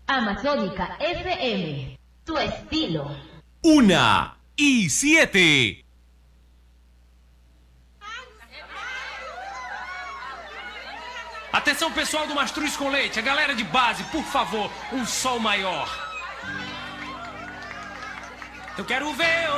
Amazónica FM, tu estilo. 1:07. Atenção, pessoal do Mastruz com Leite, a galera de base, por favor, um sol maior. Eu quero ver